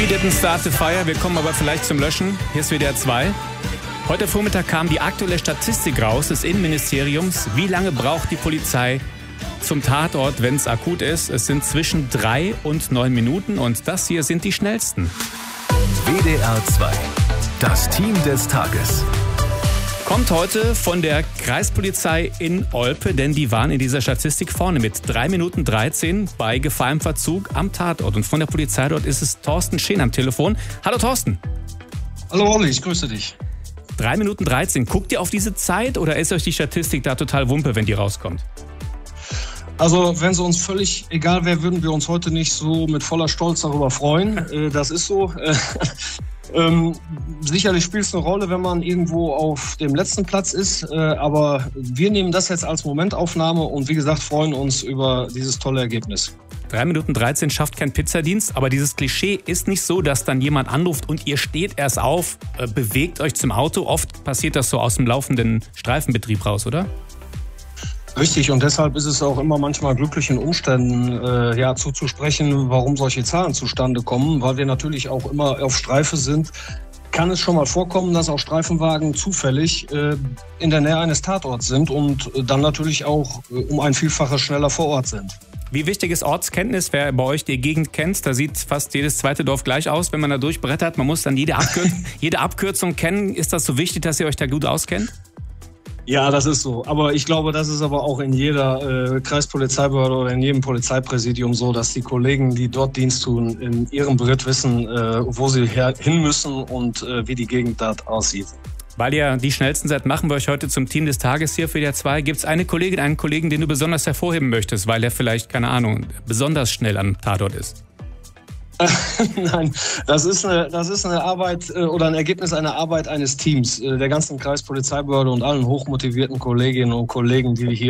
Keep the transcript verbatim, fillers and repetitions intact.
We didn't start the fire, wir kommen aber vielleicht zum Löschen. Hier ist W D R zwei. Heute Vormittag kam die aktuelle Statistik raus des Innenministeriums. Wie lange braucht die Polizei zum Tatort, wenn es akut ist? Es sind zwischen drei und neun Minuten und das hier sind die schnellsten. W D R zwei, das Team des Tages. Kommt heute von der Kreispolizei in Olpe, denn die waren in dieser Statistik vorne mit drei Minuten dreizehn bei Gefahr im Verzug am Tatort. Und von der Polizei dort ist es Thorsten Scheen am Telefon. Hallo Thorsten. Hallo Olli, ich grüße dich. drei Minuten dreizehn. Guckt ihr auf diese Zeit oder ist euch die Statistik da total Wumpe, wenn die rauskommt? Also wenn sie uns völlig egal wäre, würden wir uns heute nicht so mit voller Stolz darüber freuen. Das ist so. Ähm, sicherlich spielt es eine Rolle, wenn man irgendwo auf dem letzten Platz ist, äh, aber wir nehmen das jetzt als Momentaufnahme und wie gesagt freuen uns über dieses tolle Ergebnis. drei Minuten dreizehn schafft kein Pizzadienst, aber dieses Klischee ist nicht so, dass dann jemand anruft und ihr steht erst auf, äh, bewegt euch zum Auto. Oft passiert das so aus dem laufenden Streifenbetrieb raus, oder? Richtig, und deshalb ist es auch immer manchmal glücklichen Umständen äh, ja, zuzusprechen, warum solche Zahlen zustande kommen, weil wir natürlich auch immer auf Streife sind. Kann es schon mal vorkommen, dass auch Streifenwagen zufällig äh, in der Nähe eines Tatorts sind und äh, dann natürlich auch äh, um ein Vielfaches schneller vor Ort sind. Wie wichtig ist Ortskenntnis? Wer bei euch die Gegend kennt, da sieht fast jedes zweite Dorf gleich aus, wenn man da durchbrettert. Man muss dann jede, Abkür- jede Abkürzung kennen. Ist das so wichtig, dass ihr euch da gut auskennt? Ja, das ist so. Aber ich glaube, das ist aber auch in jeder äh, Kreispolizeibehörde oder in jedem Polizeipräsidium so, dass die Kollegen, die dort Dienst tun, in ihrem Beritt wissen, äh, wo sie her- hin müssen und äh, wie die Gegend dort aussieht. Weil ihr die Schnellsten seid, machen wir euch heute zum Team des Tages hier für W D R zwei. Gibt es eine Kollegin, einen Kollegen, den du besonders hervorheben möchtest, weil er vielleicht, keine Ahnung, besonders schnell am Tatort ist? Nein, das ist eine, das ist eine Arbeit äh, oder ein Ergebnis einer Arbeit eines Teams, äh, der ganzen Kreispolizeibehörde und allen hochmotivierten Kolleginnen und Kollegen, die hier